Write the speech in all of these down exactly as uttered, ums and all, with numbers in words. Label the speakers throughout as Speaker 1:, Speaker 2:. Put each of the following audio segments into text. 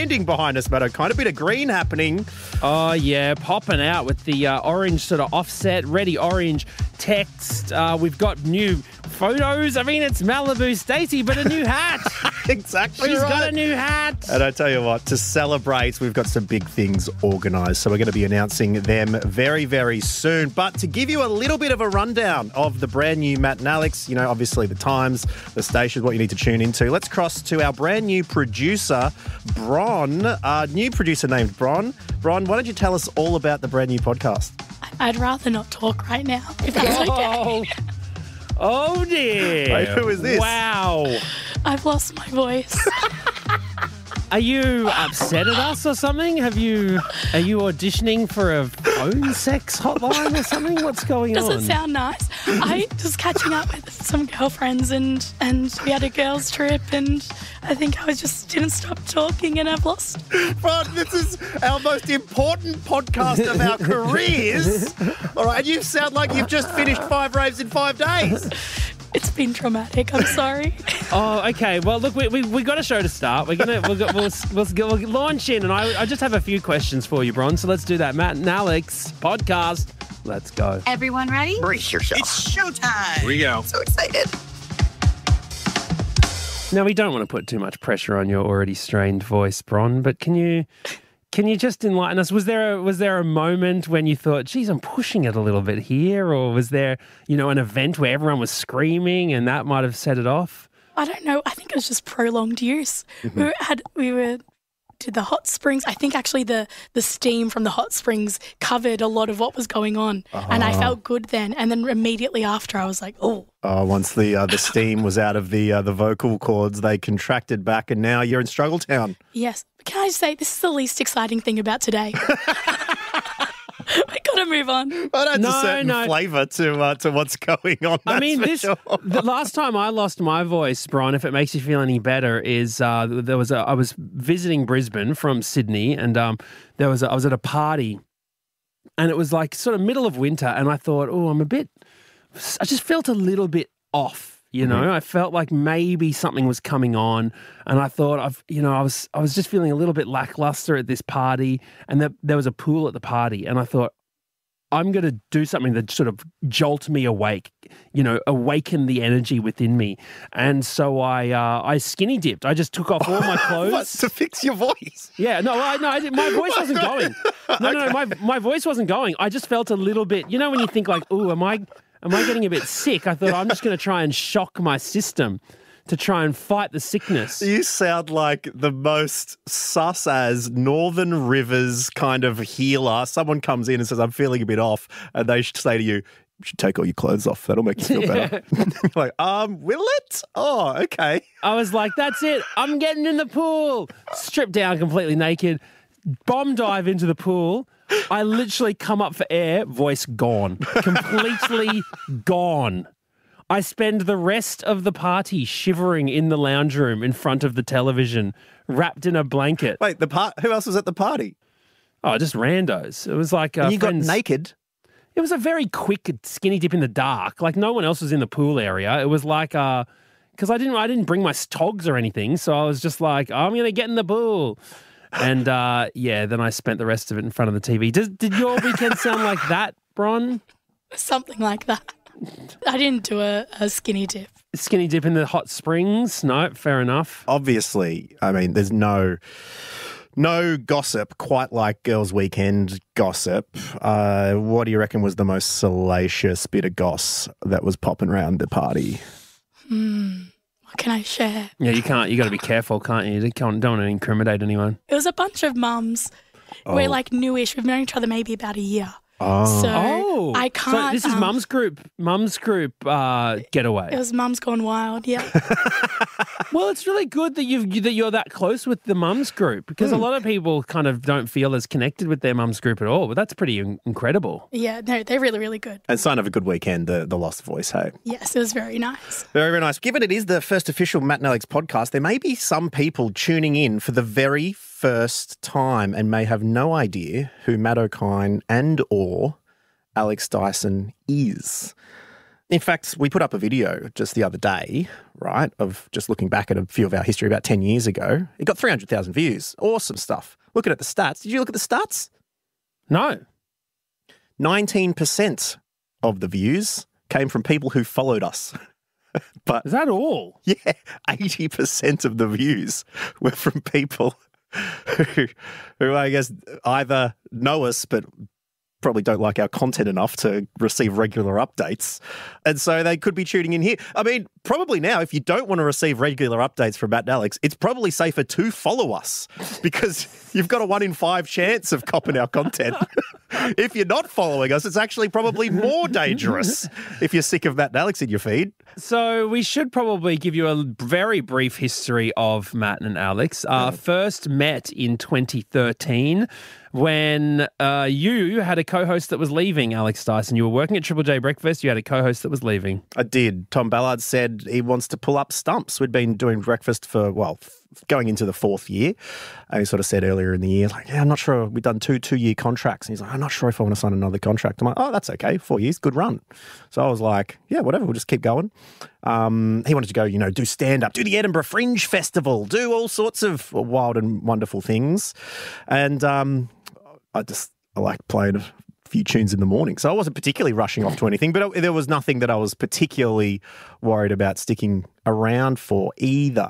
Speaker 1: branding behind us, Matt O'Kine. A bit of green happening.
Speaker 2: Oh, yeah, popping out with the uh, orange sort of offset, ready orange text. Uh, we've got new photos. I mean, it's Malibu Stacey, but a new hat.
Speaker 1: Exactly
Speaker 2: She's
Speaker 1: right.
Speaker 2: got a new hat.
Speaker 1: And I tell you what, to celebrate, we've got some big things organised. So we're going to be announcing them very, very soon. But to give you a little bit of a rundown of the brand new Matt and Alex, you know, obviously the times, the station, what you need to tune into. Let's cross to our brand new producer, Bron. Uh, new producer named Bron. Bron, why don't you tell us all about the brand new podcast?
Speaker 3: I'd rather not talk right now, if that's okay.
Speaker 2: Oh, oh dear.
Speaker 1: Wait, who is this?
Speaker 2: Wow.
Speaker 3: I've lost my voice.
Speaker 2: Are you upset at us or something? Have you, are you auditioning for a phone sex hotline or something? What's going
Speaker 3: Does
Speaker 2: on?
Speaker 3: it sound nice? I was catching up with some girlfriends and, and we had a girls' trip and I think I was just didn't stop talking and I've lost.
Speaker 1: Bron, this is our most important podcast of our careers. All right, and you sound like you've just finished five raves in five days.
Speaker 3: It's been traumatic. I'm sorry.
Speaker 2: Oh, okay. Well, look, we we, we got a show to start. We're gonna we'll go, we'll, we'll, we'll launch in, and I I just have a few questions for you, Bron. So let's do that. Matt and Alex podcast. Let's go.
Speaker 4: Everyone ready?
Speaker 5: Brace yourself.
Speaker 6: It's showtime.
Speaker 5: Here we go.
Speaker 4: So excited.
Speaker 2: Now we don't want to put too much pressure on your already strained voice, Bron, but can you can you just enlighten us? Was there a, was there a moment when you thought, geez, I'm pushing it a little bit here, or was there, you know, an event where everyone was screaming and that might have set it off?
Speaker 3: I don't know. I think it was just prolonged use.
Speaker 2: Mm-hmm.
Speaker 3: We were, had we were did the hot springs. I think actually the the steam from the hot springs covered a lot of what was going on, and I felt good then. And then immediately after, I was like, oh.
Speaker 1: Oh, once the uh, the steam was out of the uh, the vocal cords, they contracted back, and now you're in Struggletown.
Speaker 3: Yes. Can I just say, this is the least exciting thing about today. We got to move on.
Speaker 1: But adds
Speaker 2: No,
Speaker 1: a certain
Speaker 2: no.
Speaker 1: flavour to uh, to what's going on.
Speaker 2: I
Speaker 1: that's
Speaker 2: mean,
Speaker 1: for
Speaker 2: this
Speaker 1: sure.
Speaker 2: the last time I lost my voice, Bron, if it makes you feel any better, is uh, there was a, I was visiting Brisbane from Sydney, and um, there was a, I was at a party, and it was like sort of middle of winter, and I thought, oh, I'm a bit, I just felt a little bit off. You know, I felt like maybe something was coming on, and I thought, I've, you know, I was, I was just feeling a little bit lackluster at this party, and there, there was a pool at the party, and I thought, I'm going to do something that sort of jolt me awake, you know, awaken the energy within me, and so I, uh, I skinny dipped. I just took off all my clothes.
Speaker 1: What, to fix your voice?
Speaker 2: Yeah, no, I, no, I didn't, my voice wasn't going. No, no, no, my my voice wasn't going. I just felt a little bit, you know, when you think like, ooh, am I, am I getting a bit sick? I thought I'm just going to try and shock my system to try and fight the sickness.
Speaker 1: You sound like the most sus as Northern Rivers kind of healer. Someone comes in and says, I'm feeling a bit off, and they should say to you, you should take all your clothes off. That'll make you feel better. You're like, um, will it? Oh, okay.
Speaker 2: I was like, that's it. I'm getting in the pool. Stripped down completely naked, bomb dive into the pool. I literally come up for air, voice gone. Completely gone. I spend the rest of the party shivering in the lounge room in front of the television, wrapped in a blanket.
Speaker 1: Wait, the part. Who else was at the party?
Speaker 2: Oh, just randos. It was like uh,
Speaker 1: And you got
Speaker 2: friends-
Speaker 1: naked.
Speaker 2: It was a very quick skinny dip in the dark. Like no one else was in the pool area. It was like uh because I didn't I didn't bring my togs or anything, so I was just like, I'm gonna get in the pool. And uh yeah, then I spent the rest of it in front of the T V. Did did your weekend sound like that, Bron?
Speaker 3: Something like that. I didn't do a, a skinny dip.
Speaker 2: Skinny dip in the hot springs? No, fair enough.
Speaker 1: Obviously, I mean, there's no no gossip quite like Girls' Weekend gossip. Uh, what do you reckon was the most salacious bit of goss that was popping around the party?
Speaker 3: Hmm. What can I share?
Speaker 2: Yeah, you can't. You got to be careful, can't you? You can't, don't want to incriminate anyone.
Speaker 3: It was a bunch of mums. We're like newish. We've known each other maybe about a year.
Speaker 1: Oh.
Speaker 3: So
Speaker 2: Oh,
Speaker 3: I can't.
Speaker 2: So this is
Speaker 3: um,
Speaker 2: Mum's group. Mum's group uh, getaway.
Speaker 3: It was Mum's Gone Wild. Yeah.
Speaker 2: Well, it's really good that you've that you're that close with the mums group because a lot of people kind of don't feel as connected with their mums group at all. But that's pretty in- incredible.
Speaker 3: Yeah. No, they're really, really good.
Speaker 1: And sign of a good weekend, the, the Lost Voice, hey?
Speaker 3: Yes, it was very nice.
Speaker 1: Very, very nice. Given it is the first official Matt and Alex podcast, there may be some people tuning in for the very first time and may have no idea who Matt O'Kine and or Alex Dyson is. In fact, we put up a video just the other day, right, of just looking back at a few of our history about ten years ago. It got three hundred thousand views. Awesome stuff. Looking at the stats. Did you look at the stats?
Speaker 2: No.
Speaker 1: nineteen percent of the views came from people who followed us. But
Speaker 2: Is that all?
Speaker 1: yeah, eighty percent of the views were from people who, who I guess either know us but probably don't like our content enough to receive regular updates. And so they could be tuning in here. I mean, probably now, if you don't want to receive regular updates from Matt and Alex, it's probably safer to follow us because you've got a one in five chance of copping our content. If you're not following us, it's actually probably more dangerous if you're sick of Matt and Alex in your feed.
Speaker 2: So we should probably give you a very brief history of Matt and Alex. Uh, first met in twenty thirteen when uh, you had a co-host that was leaving, Alex Dyson. You were working at Triple J Breakfast. You had a co-host that was leaving.
Speaker 1: I did. Tom Ballard said he wants to pull up stumps. We'd been doing breakfast for, well, f- going into the fourth year. And he sort of said earlier in the year, like, yeah, I'm not sure. We've done two two-year contracts. And he's like, I'm not sure if I want to sign another contract. I'm like, oh, that's okay. Four years, good run. So I was like, yeah, whatever. We'll just keep going. Um, he wanted to go, you know, do stand-up, do the Edinburgh Fringe Festival, do all sorts of wild and wonderful things. And um, I just, I like playing a few tunes in the morning. So I wasn't particularly rushing off to anything, but there was nothing that I was particularly worried about sticking around for either.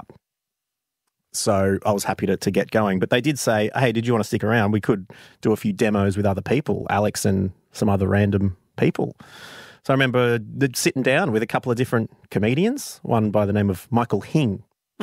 Speaker 1: So I was happy to, to get going. But they did say, hey, did you want to stick around? We could do a few demos with other people, Alex and some other random people. So I remember sitting down with a couple of different comedians, one by the name of Michael Hing.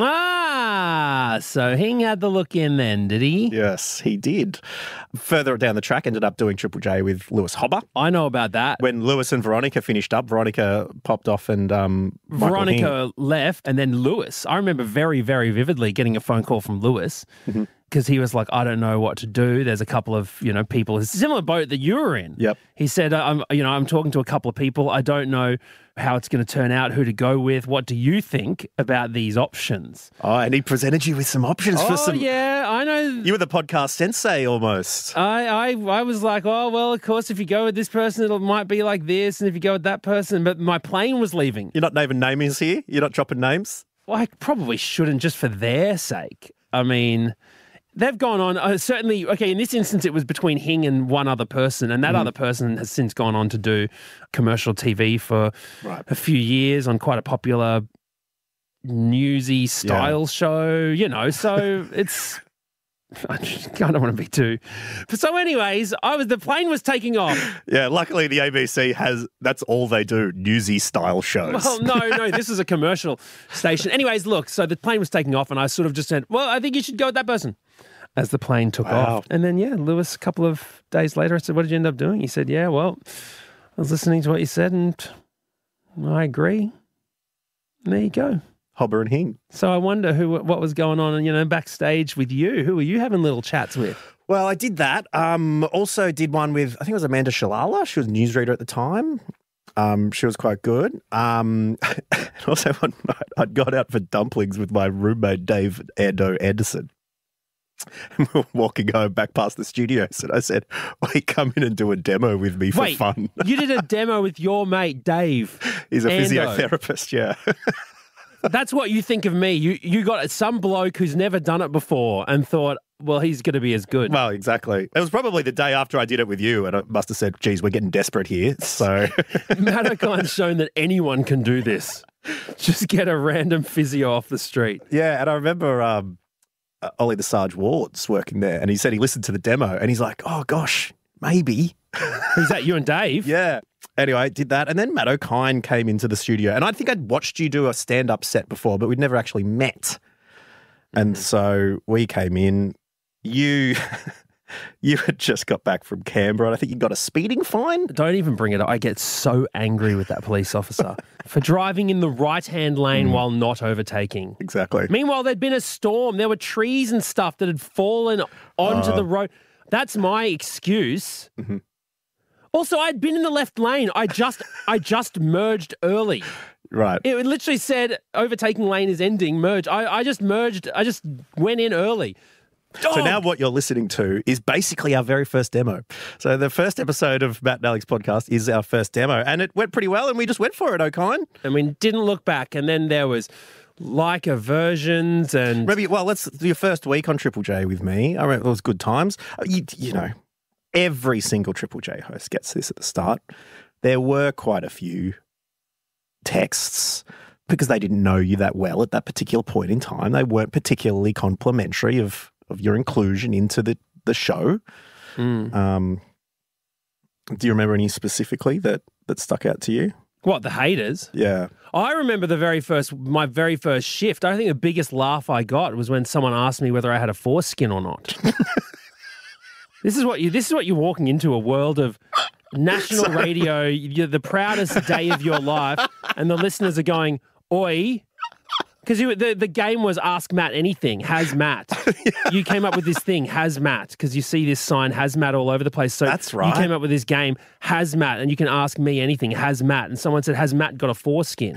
Speaker 2: Ah, so Hing had the look in then, did he?
Speaker 1: Yes, he did. Further down the track, ended up doing Triple J with Lewis Hobber.
Speaker 2: I know about that.
Speaker 1: When Lewis and Veronica finished up, Veronica popped off and um, Michael
Speaker 2: Veronica
Speaker 1: Hing.
Speaker 2: left, and then Lewis. I remember very, very vividly getting a phone call from Lewis because mm-hmm. he was like, I don't know what to do. There's a couple of, you know, people, it's a similar boat that you were in.
Speaker 1: Yep.
Speaker 2: He said, I'm, you know, I'm talking to a couple of people. I don't know how it's going to turn out, who to go with. What do you think about these options?
Speaker 1: Oh, and he presented you with some options
Speaker 2: oh,
Speaker 1: for some.
Speaker 2: yeah, I know.
Speaker 1: You were the podcast sensei almost.
Speaker 2: I, I, I was like, oh, well, of course, if you go with this person, it might be like this. And if you go with that person, but my plane was leaving.
Speaker 1: You're not naming names here? You're not dropping names?
Speaker 2: Well, I probably shouldn't just for their sake. I mean, they've gone on, uh, certainly, okay, in this instance, it was between Hing and one other person, and that mm. other person has since gone on to do commercial T V for
Speaker 1: right.
Speaker 2: a few years on quite a popular newsy style yeah. show, you know, so it's... I don't want to be too. So, anyways, I was the plane was taking off.
Speaker 1: Yeah, luckily the A B C has that's all they do, newsy style shows.
Speaker 2: Well, no, no, this is a commercial station. Anyways, look, so the plane was taking off, and I sort of just said, "Well, I think you should go with that person." As the plane took
Speaker 1: wow.
Speaker 2: off, and then yeah, Lewis. A couple of days later, I said, "What did you end up doing?" He said, "Yeah, well, I was listening to what you said, and I agree." And there you go.
Speaker 1: Hobber and Hing.
Speaker 2: So I wonder who, what was going on, you know, backstage with you. Who were you having little chats with?
Speaker 1: Well, I did that. Um, also did one with, I think it was Amanda Shalala. She was a newsreader at the time. Um, she was quite good. Um, and also one night I'd gone out for dumplings with my roommate, Dave Ando Anderson. And we were walking home back past the studios, and I said, "Wait, come in and do a demo with me for
Speaker 2: Wait,
Speaker 1: fun."
Speaker 2: You did a demo with your mate, Dave.
Speaker 1: He's a
Speaker 2: Ando.
Speaker 1: physiotherapist, yeah.
Speaker 2: That's what you think of me. You you got some bloke who's never done it before and thought, well, he's going to be as good.
Speaker 1: Well, exactly. It was probably the day after I did it with you, and I must have said, geez, we're getting desperate here. So
Speaker 2: Matt O'Kine's shown that anyone can do this. Just get a random physio off the street.
Speaker 1: Yeah, and I remember um, uh, Ollie the Sarge Ward's working there, and he said he listened to the demo, and he's like, oh, gosh, maybe.
Speaker 2: Is that you and Dave?
Speaker 1: Yeah. Anyway, I did that. And then Matt O'Kine came into the studio. And I think I'd watched you do a stand-up set before, but we'd never actually met. And so we came in. You you had just got back from Canberra. And I think you got a speeding fine.
Speaker 2: Don't even bring it up. I get so angry with that police officer for driving in the right-hand lane mm. while not overtaking.
Speaker 1: Exactly.
Speaker 2: Meanwhile, there'd been a storm. There were trees and stuff that had fallen onto uh, the road. That's my excuse.
Speaker 1: Mm-hmm.
Speaker 2: Also, I'd been in the left lane. I just I just merged early.
Speaker 1: Right.
Speaker 2: It literally said overtaking lane is ending, merge. I, I just merged. I just went in early.
Speaker 1: So now what you're listening to is basically our very first demo. So the first episode of Matt and Alex podcast is our first demo, and it went pretty well, and we just went for it, O'Kine.
Speaker 2: And we didn't look back. And then there was Leica versions and...
Speaker 1: Remember, well, let's do your first week on Triple J with me. I remember it was good times. You, you know, every single Triple J host gets this at the start. There were quite a few texts because they didn't know you that well at that particular point in time. They weren't particularly complimentary of, of your inclusion into the, the show.
Speaker 2: Mm.
Speaker 1: Um, do you remember any specifically that, that stuck out to you?
Speaker 2: What, the haters?
Speaker 1: Yeah.
Speaker 2: I remember the very first, my very first shift. I think the biggest laugh I got was when someone asked me whether I had a foreskin or not. This is what you. This is what you're walking into, a world of national
Speaker 1: Sorry.
Speaker 2: radio. You're the proudest day of your life, and the listeners are going, "Oi," because the the game was Ask Matt Anything. Has Matt? Yeah. You came up with this thing, Has Matt, because you see this sign, Has Matt, all over the place. So
Speaker 1: that's right.
Speaker 2: You came up with this game, Has Matt, and you can ask me anything, Has Matt, and someone said, "Has Matt got a foreskin?"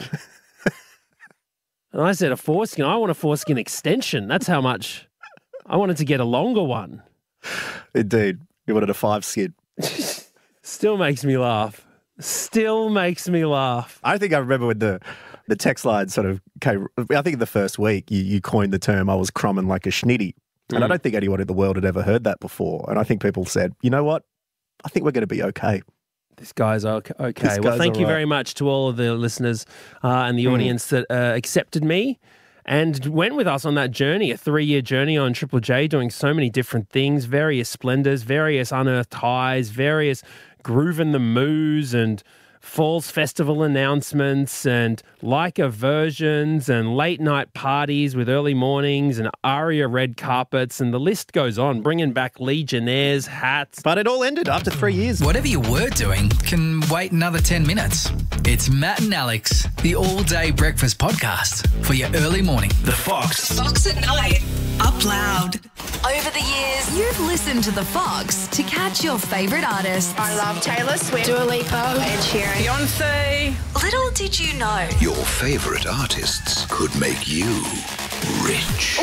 Speaker 2: And I said, "A foreskin? I want a foreskin extension. That's how much I wanted to get a longer one."
Speaker 1: Indeed. You wanted a five skid.
Speaker 2: Still makes me laugh. Still makes me laugh.
Speaker 1: I think I remember when the, the text line sort of came, I think in the first week you, you coined the term, I was crumbing like a schnitty. And
Speaker 2: Mm.
Speaker 1: I don't think anyone in the world had ever heard that before. And I think people said, you know what? I think we're going to be okay.
Speaker 2: This guy's okay. okay.
Speaker 1: This
Speaker 2: well,
Speaker 1: guy's
Speaker 2: thank
Speaker 1: all
Speaker 2: you
Speaker 1: right.
Speaker 2: very much to all of the listeners uh, and the
Speaker 1: Mm.
Speaker 2: audience that uh, accepted me and went with us on that journey, a three-year journey on Triple J, doing so many different things, various splendors, various unearthed highs, various grooving the moos and Falls Festival announcements and Leica versions and late night parties with early mornings and Aria red carpets, and the list goes on, bringing back Legionnaires, hats.
Speaker 1: But it all ended after three years.
Speaker 4: Whatever you were doing can wait another ten minutes. It's Matt and Alex, the all-day breakfast podcast for your early morning.
Speaker 5: The Fox.
Speaker 6: Fox at night. Up loud. Over the years, you've listened to The Fox to catch your favourite artists.
Speaker 7: I love Taylor Swift,
Speaker 3: Dua Lipa,
Speaker 7: Ed Sheeran, Beyonce.
Speaker 6: Little did you know.
Speaker 5: Your favourite artists could make you rich.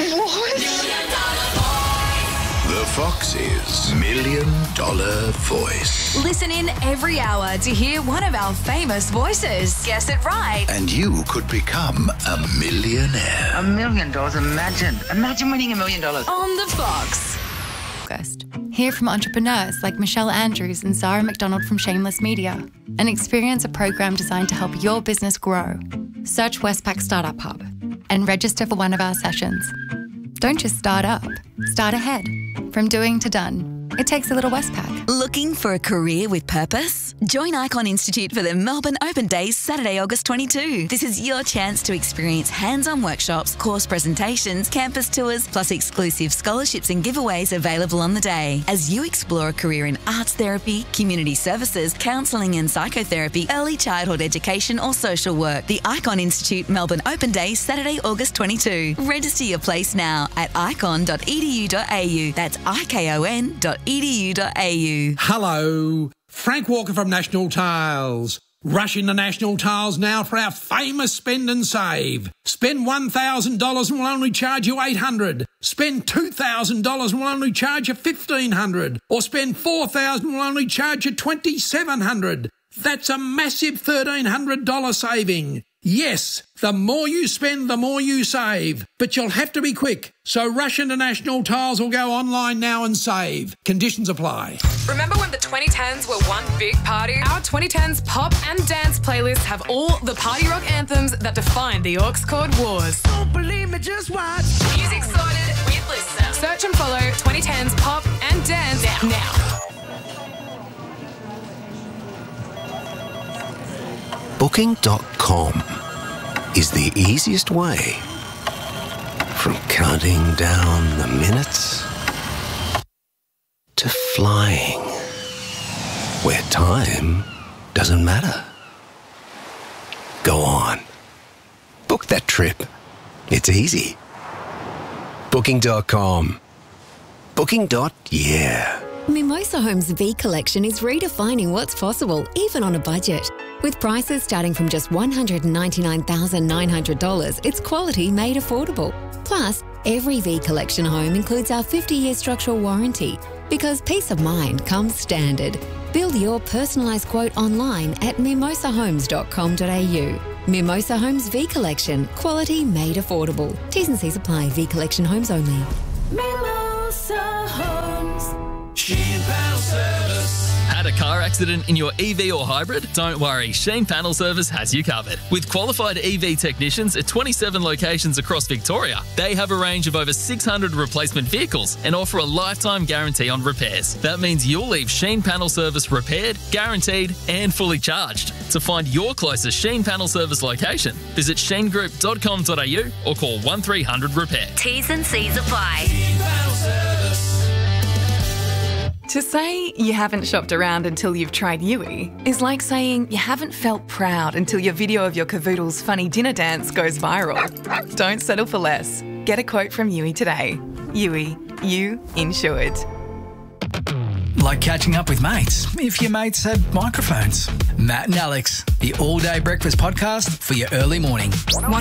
Speaker 5: The Fox's Million Dollar Voice.
Speaker 6: Listen in every hour to hear one of our famous voices. Guess it right.
Speaker 5: And you could become a millionaire.
Speaker 8: A million dollars, imagine. Imagine winning a million dollars.
Speaker 6: On The Fox.
Speaker 9: August. Hear from entrepreneurs like Michelle Andrews and Zara McDonald from Shameless Media and experience a program designed to help your business grow. Search Westpac Startup Hub and register for one of our sessions. Don't just start up, start ahead. From doing to done. It takes a little Westpac.
Speaker 6: Looking for a career with purpose? Join Icon Institute for the Melbourne Open Days Saturday, August twenty-second. This is your chance to experience hands-on workshops, course presentations, campus tours, plus exclusive scholarships and giveaways available on the day. As you explore a career in arts therapy, community services, counselling and psychotherapy, early childhood education or social work. The Icon Institute Melbourne Open Days Saturday, August twenty-second. Register your place now at icon dot e d u dot a u. That's I K O N dot e d u dot a u.
Speaker 10: Hello, Frank Walker from National Tiles. Rush into National Tiles now for our famous spend and save. Spend one thousand dollars and we'll only charge you eight hundred dollars. Spend two thousand dollars and we'll only charge you fifteen hundred dollars. Or spend four thousand dollars and we'll only charge you twenty-seven hundred dollars. That's a massive thirteen hundred dollars saving. Yes, the more you spend, the more you save. But you'll have to be quick. So rush into National Tiles or go online now and save. Conditions apply.
Speaker 11: Remember when the twenty tens were one big party? Our twenty tens pop and dance playlists have all the party rock anthems that defined the aux chord wars.
Speaker 10: Don't believe me, just watch.
Speaker 11: Music sorted with listener. Search and follow twenty tens pop and dance now. now.
Speaker 5: Booking dot com is the easiest way from counting down the minutes to flying where time doesn't matter. Go on. Book that trip. It's easy. Booking dot com. Booking. Yeah.
Speaker 12: Mimosa Homes V Collection is redefining what's possible, even on a budget. With prices starting from just one hundred ninety-nine thousand nine hundred dollars, it's quality made affordable. Plus, Every V Collection home includes our fifty-year structural warranty because peace of mind comes standard. Build your personalised quote online at mimosa homes dot com dot a u. Mimosa Homes V Collection. Quality made affordable. T's and C's apply. V Collection homes only.
Speaker 13: Mimosa Homes. Sheen Panel Service.
Speaker 14: Had a car accident in your E V or hybrid? Don't worry, Sheen Panel Service has you covered. With qualified E V technicians at twenty-seven locations across Victoria, they have a range of over six hundred replacement vehicles and offer a lifetime guarantee on repairs. That means you'll leave Sheen Panel Service repaired, guaranteed and fully charged. To find your closest Sheen Panel Service location, visit sheen group dot com dot a u or call one three hundred repair.
Speaker 6: T's and C's apply.
Speaker 13: Sheen Panel Service.
Speaker 11: To say you haven't shopped around until you've tried Yui is like saying you haven't felt proud until your video of your cavoodle's funny dinner dance goes viral. Don't settle for less. Get a quote from Yui today. Yui, you insured.
Speaker 4: Like catching up with mates, if your mates had microphones. Matt and Alex, the all-day breakfast podcast for your early morning.